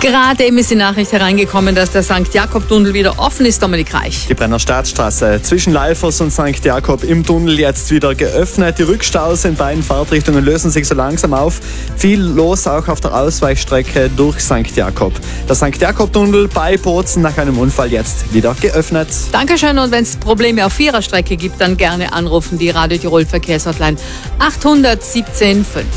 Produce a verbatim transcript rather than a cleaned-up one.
Gerade eben ist die Nachricht hereingekommen, dass der Sankt Jakob-Tunnel wieder offen ist, Dominik Reich. Die Brenner Staatsstraße zwischen Leifers und Sankt Jakob im Tunnel jetzt wieder geöffnet. Die Rückstaus in beiden Fahrtrichtungen lösen sich so langsam auf. Viel los auch auf der Ausweichstrecke durch Sankt Jakob. Der Sankt Jakob-Tunnel bei Bozen nach einem Unfall jetzt wieder geöffnet. Dankeschön, und wenn es Probleme auf Viererstrecke gibt, dann gerne anrufen, die Radio Tirol Verkehrshotline acht sieben fünf.